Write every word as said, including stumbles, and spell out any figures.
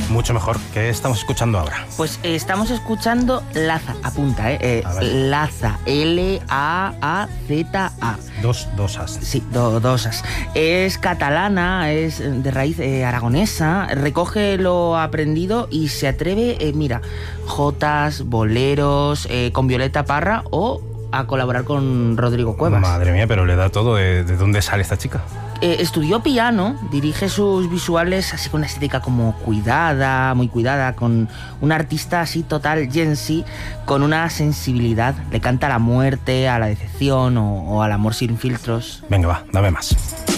Mucho mejor. ¿Qué estamos escuchando ahora? Pues eh, estamos escuchando Laza, apunta, ¿eh? eh A ver. Laza, L A A Z A. Dos dosas. Sí, do, dosas. Es catalana, es de raíz eh, aragonesa, recoge lo aprendido y se atreve, eh, mira, jotas, boleros, eh, con Violeta Parra o a colaborar con Rodrigo Cuevas. Madre mía, pero le da todo. ¿De, de dónde sale esta chica? Eh, estudió piano, dirige sus visuales así con una estética como cuidada, muy cuidada, con una artista así total, Jensi, con una sensibilidad. Le canta a la muerte, a la decepción o, o al amor sin filtros. Venga, va, dame más.